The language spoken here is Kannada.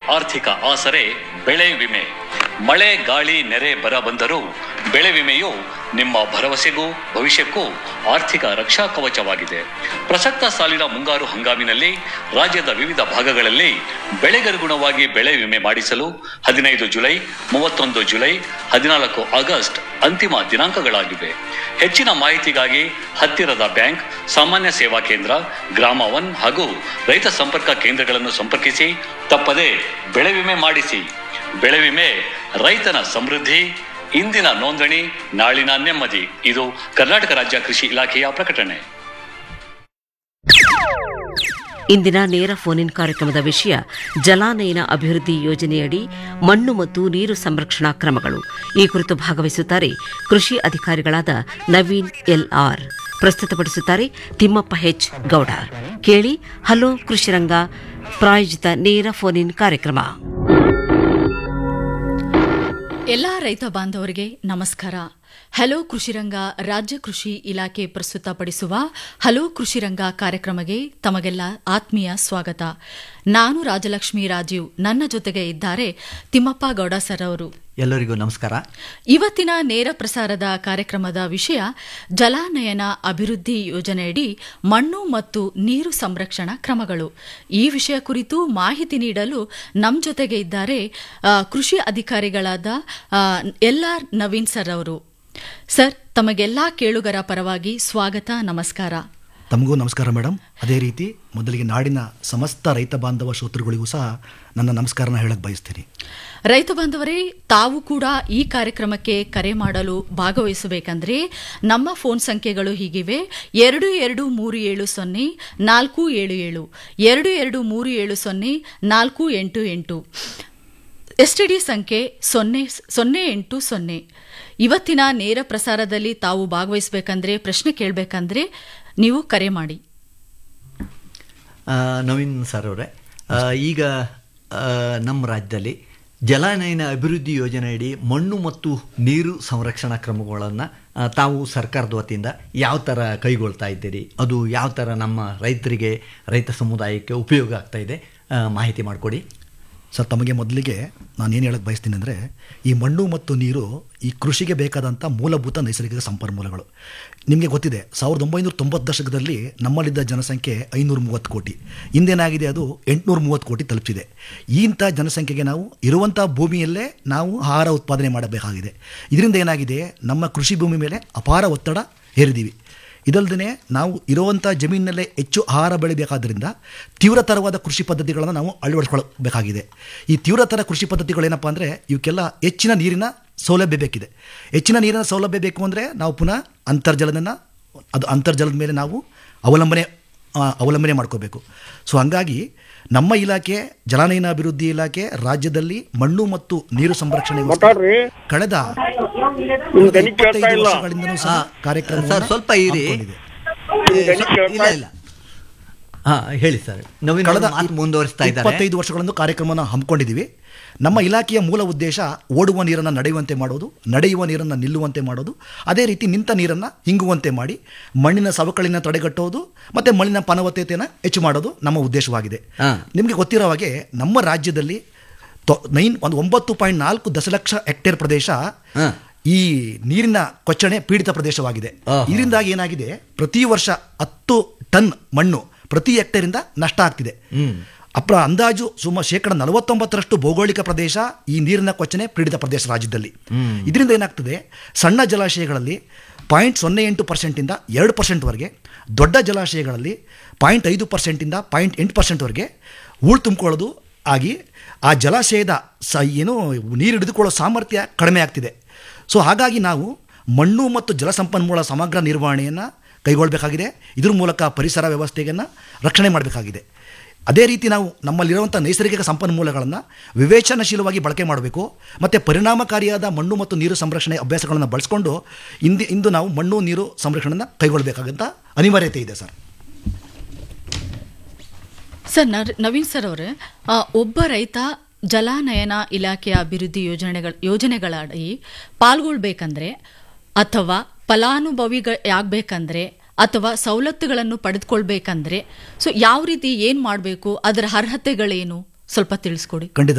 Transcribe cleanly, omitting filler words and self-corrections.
ಆರ್ಥಿಕ ಆಸರೆ ಬೆಳೆ ವಿಮೆ. ಮಳೆ ಗಾಳಿ ನೆರೆ ಬರ ಬಂದರೂ ಬೆಳೆ ವಿಮೆಯು ನಿಮ್ಮ ಭರವಸೆಗೂ ಭವಿಷ್ಯಕ್ಕೂ ಆರ್ಥಿಕ ರಕ್ಷಾ ಕವಚವಾಗಿದೆ. ಪ್ರಸಕ್ತ ಸಾಲಿನ ಮುಂಗಾರು ಹಂಗಾಮಿನಲ್ಲಿ ರಾಜ್ಯದ ವಿವಿಧ ಭಾಗಗಳಲ್ಲಿ ಬೆಳೆಗನುಗುಣವಾಗಿ ಬೆಳೆ ವಿಮೆ ಮಾಡಿಸಲು 15 ಜುಲೈ, 31 ಜುಲೈ, 14 ಆಗಸ್ಟ್ ಅಂತಿಮ ದಿನಾಂಕಗಳಾಗಿವೆ. ಹೆಚ್ಚಿನ ಮಾಹಿತಿಗಾಗಿ ಹತ್ತಿರದ ಬ್ಯಾಂಕ್, ಸಾಮಾನ್ಯ ಸೇವಾ ಕೇಂದ್ರ, ಗ್ರಾಮ 1 ಹಾಗೂ ರೈತ ಸಂಪರ್ಕ ಕೇಂದ್ರಗಳನ್ನು ಸಂಪರ್ಕಿಸಿ ತಪ್ಪದೆ ಬೆಳೆ ವಿಮೆ ಮಾಡಿಸಿ. ಬೆಳೆ ವಿಮೆ ರೈತನ ಸಮೃದ್ಧಿ, ಇಂದಿನ ನೋಂದಣಿ ನಾಳಿನ ನೆಮ್ಮದಿ. ಇದು ಕರ್ನಾಟಕ ರಾಜ್ಯ ಕೃಷಿ ಇಲಾಖೆಯ ಪ್ರಕಟಣೆ. ಇಂದಿನ ನೇರ ಫೋನ್ ಇನ್ ಕಾರ್ಯಕ್ರಮದ ವಿಷಯ ಜಲಾನಯನ ಅಭಿವೃದ್ಧಿ ಯೋಜನೆಯಡಿ ಮಣ್ಣು ಮತ್ತು ನೀರು ಸಂರಕ್ಷಣಾ ಕ್ರಮಗಳು. ಈ ಕುರಿತು ಭಾಗವಹಿಸುತ್ತಾರೆ ಕೃಷಿ ಅಧಿಕಾರಿಗಳಾದ ನವೀನ್ ಎಲ್ಆರ್. ಪ್ರಸ್ತುತಪಡಿಸುತ್ತಾರೆ ತಿಮ್ಮಪ್ಪ ಹೆಚ್ ಗೌಡ. ಕೇಳಿ ಹಲೋ ಕೃಷಿರಂಗ ಪ್ರಾಯೋಜಿತ ನೇರ ಫೋನ್ ಇನ್ ಕಾರ್ಯಕ್ರಮ. ಎಲ್ಲ ರೈತ ಬಾಂಧವರಿಗೆ ನಮಸ್ಕಾರ. ಹಲೋ ಕೃಷಿರಂಗ ರಾಜ್ಯ ಕೃಷಿ ಇಲಾಖೆ ಪ್ರಸ್ತುತಪಡಿಸುವ ಹಲೋ ಕೃಷಿರಂಗ ಕಾರ್ಯಕ್ರಮಕ್ಕೆ ತಮಗೆಲ್ಲ ಆತ್ಮೀಯ ಸ್ವಾಗತ. ನಾನು ರಾಜಲಕ್ಷ್ಮಿ ರಾಜೀವ್, ನನ್ನ ಜೊತೆಗೆ ಇದ್ದಾರೆ ತಿಮ್ಮಪ್ಪ ಗೌಡ ಸರ್ ಅವರು. ಎಲ್ಲರಿಗೂ ನಮಸ್ಕಾರ. ಇವತ್ತಿನ ನೇರ ಪ್ರಸಾರದ ಕಾರ್ಯಕ್ರಮದ ವಿಷಯ ಜಲಾನಯನ ಅಭಿವೃದ್ಧಿ ಯೋಜನೆಯಡಿ ಮಣ್ಣು ಮತ್ತು ನೀರು ಸಂರಕ್ಷಣಾ ಕ್ರಮಗಳು. ಈ ವಿಷಯ ಕುರಿತು ಮಾಹಿತಿ ನೀಡಲು ನಮ್ಮ ಜೊತೆಗೆ ಇದ್ದಾರೆ ಕೃಷಿ ಅಧಿಕಾರಿಗಳಾದ ಎಲ್ಆರ್ ನವೀನ್ ಸರ್ ಅವರು. ಸರ್, ತಮಗೆಲ್ಲಾ ಕೇಳುಗರ ಪರವಾಗಿ ಸ್ವಾಗತ, ನಮಸ್ಕಾರ. ತಮಗೂ ನಮಸ್ಕಾರ ಮೇಡಮ್. ಅದೇ ರೀತಿ ಮೊದಲಿಗೆ ನಾಡಿನ ಸಮಸ್ತ ರೈತ ಬಾಂಧವ ಶ್ರೋತೃಗಳಿಗೂ ಸಹ ನನ್ನ ನಮಸ್ಕಾರನ ಹೇಳಕ್ ಬಯಸ್ತೀನಿ. ರೈತ ಬಾಂಧವರೇ, ತಾವು ಕೂಡ ಈ ಕಾರ್ಯಕ್ರಮಕ್ಕೆ ಕರೆ ಮಾಡಲು ಭಾಗವಹಿಸಬೇಕಂದ್ರೆ ನಮ್ಮ ಫೋನ್ ಸಂಖ್ಯೆಗಳು ಹೀಗಿವೆ: 22370477, 22370488, ಎಸ್ಟಿಡಿ ಸಂಖ್ಯೆ 0080. ಇವತ್ತಿನ ನೇರ ಪ್ರಸಾರದಲ್ಲಿ ತಾವು ಭಾಗವಹಿಸಬೇಕಂದ್ರೆ, ಪ್ರಶ್ನೆ ಕೇಳಬೇಕಂದ್ರೆ ನೀವು ಕರೆ ಮಾಡಿ. ನವೀನ್ ಸರ್ ಅವರೇ, ಈಗ ನಮ್ಮ ರಾಜ್ಯದಲ್ಲಿ ಜಲಾನಯನ ಅಭಿವೃದ್ಧಿ ಯೋಜನೆಯಡಿ ಮಣ್ಣು ಮತ್ತು ನೀರು ಸಂರಕ್ಷಣಾ ಕ್ರಮಗಳನ್ನು ತಾವು ಸರ್ಕಾರದ ವತಿಯಿಂದ ಯಾವ ಥರ ಕೈಗೊಳ್ತಾ ಇದ್ದೀರಿ, ಅದು ಯಾವ ಥರ ನಮ್ಮ ರೈತರಿಗೆ, ರೈತ ಸಮುದಾಯಕ್ಕೆ ಉಪಯೋಗ ಆಗ್ತಾ ಇದೆ, ಮಾಹಿತಿ ಮಾಡಿಕೊಡಿ. ಸರ್, ತಮಗೆ ಮೊದಲಿಗೆ ನಾನು ಏನು ಹೇಳಕ್ಕೆ ಬಯಸ್ತೀನಿ ಅಂದರೆ, ಈ ಮಣ್ಣು ಮತ್ತು ನೀರು ಈ ಕೃಷಿಗೆ ಬೇಕಾದಂಥ ಮೂಲಭೂತ ನೈಸರ್ಗಿಕ ಸಂಪನ್ಮೂಲಗಳು. ನಿಮಗೆ ಗೊತ್ತಿದೆ, 1990 ದಶಕದಲ್ಲಿ ನಮ್ಮಲ್ಲಿದ್ದ ಜನಸಂಖ್ಯೆ 530 ಕೋಟಿ. ಇಂದೇನಾಗಿದೆ, ಅದು 830 ಕೋಟಿ ತಲುಪಿಸಿದೆ. ಇಂಥ ಜನಸಂಖ್ಯೆಗೆ ನಾವು ಇರುವಂಥ ಭೂಮಿಯಲ್ಲೇ ನಾವು ಆಹಾರ ಉತ್ಪಾದನೆ ಮಾಡಬೇಕಾಗಿದೆ. ಇದರಿಂದ ಏನಾಗಿದೆ, ನಮ್ಮ ಕೃಷಿ ಭೂಮಿ ಮೇಲೆ ಅಪಾರ ಒತ್ತಡ ಹೇರಿದ್ದೀವಿ. ಇದಲ್ಲದೆ ನಾವು ಇರುವಂಥ ಜಮೀನಿನಲ್ಲೇ ಹೆಚ್ಚು ಆಹಾರ ಬೆಳಿಬೇಕಾದ್ರಿಂದ ತೀವ್ರತರವಾದ ಕೃಷಿ ಪದ್ಧತಿಗಳನ್ನು ನಾವು ಅಳವಡಿಸ್ಕೊಳ್ಬೇಕಾಗಿದೆ. ಈ ತೀವ್ರತರ ಕೃಷಿ ಪದ್ಧತಿಗಳೇನಪ್ಪ ಅಂದರೆ, ಇವಕ್ಕೆಲ್ಲ ಹೆಚ್ಚಿನ ನೀರಿನ ಸೌಲಭ್ಯ ಬೇಕಿದೆ. ಹೆಚ್ಚಿನ ನೀರಿನ ಸೌಲಭ್ಯ ಬೇಕು ಅಂದರೆ ನಾವು ಪುನಃ ಅಂತರ್ಜಲದ ಮೇಲೆ ನಾವು ಅವಲಂಬನೆ ಮಾಡ್ಕೋಬೇಕು. ಸೊ ಹಾಗಾಗಿ ನಮ್ಮ ಇಲಾಖೆ, ಜಲಾನಯನ ಅಭಿವೃದ್ಧಿ ಇಲಾಖೆ, ರಾಜ್ಯದಲ್ಲಿ ಮಣ್ಣು ಮತ್ತು ನೀರು ಸಂರಕ್ಷಣೆ ಕಳೆದ 25 ವರ್ಷಗಳಿಂದಲೂ ಸಹ ಕಾರ್ಯಕ್ರಮ ಸ್ವಲ್ಪ ಇರಿ. ಇಲ್ಲ ಹೇಳಿ ಸರ್. ಕಳೆದ ಮುಂದುವರಿಸ್ತಾ ಇದ್ದಾರೆ. 25 ವರ್ಷಗಳಿಂದ ಕಾರ್ಯಕ್ರಮವನ್ನು ಹಮ್ಮಿಕೊಂಡಿದ್ದೀವಿ. ನಮ್ಮ ಇಲಾಖೆಯ ಮೂಲ ಉದ್ದೇಶ ಓಡುವ ನೀರನ್ನು ನಡೆಯುವಂತೆ ಮಾಡೋದು, ನಡೆಯುವ ನೀರನ್ನು ನಿಲ್ಲುವಂತೆ ಮಾಡೋದು, ಅದೇ ರೀತಿ ನಿಂತ ನೀರನ್ನು ಹಿಂಗುವಂತೆ ಮಾಡಿ ಮಣ್ಣಿನ ಸವಕಳಿನ ತಡೆಗಟ್ಟೋದು ಮತ್ತು ಮಣ್ಣಿನ ಫಲವತ್ತತೆಯನ್ನು ಹೆಚ್ಚು ಮಾಡೋದು ನಮ್ಮ ಉದ್ದೇಶವಾಗಿದೆ. ನಿಮಗೆ ಗೊತ್ತಿರೋ ಹಾಗೆ ನಮ್ಮ ರಾಜ್ಯದಲ್ಲಿ 9.4 ದಶಲಕ್ಷ ಹೆಕ್ಟೇರ್ ಪ್ರದೇಶ ಈ ನೀರಿನ ಕೊಚ್ಚಣೆ ಪೀಡಿತ ಪ್ರದೇಶವಾಗಿದೆ. ಇದರಿಂದಾಗಿ ಏನಾಗಿದೆ, ಪ್ರತಿ ವರ್ಷ 10 ಟನ್ ಮಣ್ಣು ಪ್ರತಿ ಹೆಕ್ಟೇರಿಂದ ನಷ್ಟ ಆಗ್ತಿದೆ. ಅಂದಾಜು ಸುಮಾರು 49% ಭೌಗೋಳಿಕ ಪ್ರದೇಶ ಈ ನೀರಿನ ಕೊಚ್ಚಣೆ ಪೀಡಿತ ಪ್ರದೇಶ ರಾಜ್ಯದಲ್ಲಿ. ಇದರಿಂದ ಏನಾಗ್ತದೆ, ಸಣ್ಣ ಜಲಾಶಯಗಳಲ್ಲಿ 0.08% 2%ವರೆಗೆ, ದೊಡ್ಡ ಜಲಾಶಯಗಳಲ್ಲಿ 0.5% 0.8%ವರೆಗೆ ಹೂಳು ತುಂಬಿಕೊಳ್ಳೋದು ಆಗಿ ಆ ಜಲಾಶಯದ ಏನು ನೀರು ಹಿಡಿದುಕೊಳ್ಳೋ ಸಾಮರ್ಥ್ಯ ಕಡಿಮೆ ಆಗ್ತಿದೆ. ಸೊ ಹಾಗಾಗಿ ನಾವು ಮಣ್ಣು ಮತ್ತು ಜಲಸಂಪನ್ಮೂಲ ಸಮಗ್ರ ನಿರ್ವಹಣೆಯನ್ನು ಕೈಗೊಳ್ಳಬೇಕಾಗಿದೆ. ಇದ್ರ ಮೂಲಕ ಪರಿಸರ ವ್ಯವಸ್ಥೆಯನ್ನು ರಕ್ಷಣೆ ಮಾಡಬೇಕಾಗಿದೆ. ಅದೇ ರೀತಿ ನಾವು ನಮ್ಮಲ್ಲಿರುವಂಥ ನೈಸರ್ಗಿಕ ಸಂಪನ್ಮೂಲಗಳನ್ನು ವಿವೇಚನಾಶೀಲವಾಗಿ ಬಳಕೆ ಮಾಡಬೇಕು ಮತ್ತು ಪರಿಣಾಮಕಾರಿಯಾದ ಮಣ್ಣು ಮತ್ತು ನೀರು ಸಂರಕ್ಷಣೆ ಅಭ್ಯಾಸಗಳನ್ನು ಬಳಸಿಕೊಂಡು ಇಂದು ನಾವು ಮಣ್ಣು ನೀರು ಸಂರಕ್ಷಣೆಯನ್ನು ಕೈಗೊಳ್ಳಬೇಕಾದಂಥ ಅನಿವಾರ್ಯತೆ ಇದೆ ಸರ್. ಸರ್, ನವೀನ್ ಸರ್ ಅವರೇ, ಒಬ್ಬ ರೈತ ಜಲಾನಯನ ಇಲಾಖೆಯ ಅಭಿವೃದ್ಧಿ ಯೋಜನೆಗಳಡಿ ಪಾಲ್ಗೊಳ್ಬೇಕಂದ್ರೆ ಅಥವಾ ಫಲಾನುಭವಿಯಾಗಬೇಕಂದ್ರೆ ಅಥವಾ ಸವಲತ್ತುಗಳನ್ನು ಪಡೆದುಕೊಳ್ಬೇಕಂದ್ರೆ ಯಾವ ರೀತಿ ಏನು ಮಾಡಬೇಕು, ಅದರ ಅರ್ಹತೆಗಳೇನು, ಸ್ವಲ್ಪ ತಿಳಿಸ್ಕೊಡಿ. ಖಂಡಿತ